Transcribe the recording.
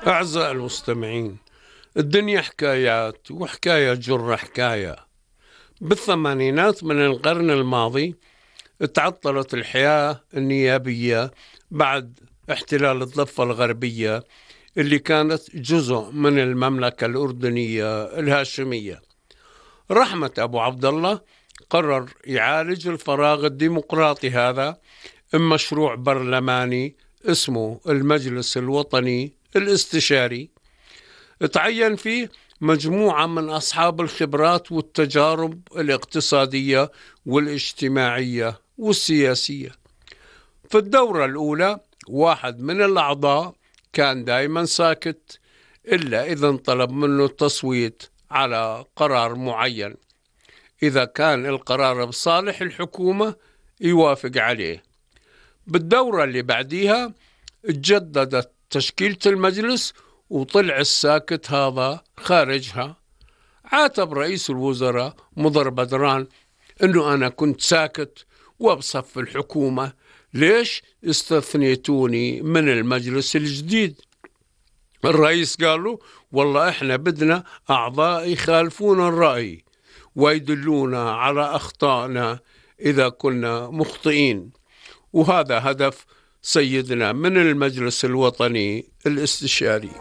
أعزائي المستمعين، الدنيا حكايات وحكاية جر حكاية. بالثمانينات من القرن الماضي تعطلت الحياة النيابية بعد احتلال الضفة الغربية اللي كانت جزء من المملكة الأردنية الهاشمية. رحمة أبو عبد الله قرر يعالج الفراغ الديمقراطي هذا بمشروع برلماني اسمه المجلس الوطني الاستشاري. تعين فيه مجموعة من أصحاب الخبرات والتجارب الاقتصادية والاجتماعية والسياسية. في الدورة الأولى واحد من الأعضاء كان دائما ساكت إلا إذا انطلب منه التصويت على قرار معين. إذا كان القرار بصالح الحكومة يوافق عليه. بالدورة اللي بعديها تجددت تشكيلة المجلس وطلع الساكت هذا خارجها. عاتب رئيس الوزراء مضر بدران انه انا كنت ساكت وبصف الحكومة، ليش استثنيتوني من المجلس الجديد؟ الرئيس قال له والله احنا بدنا اعضاء يخالفون الرأي ويدلونا على اخطائنا اذا كنا مخطئين، وهذا هدف سيدنا من المجلس الوطني الاستشاري.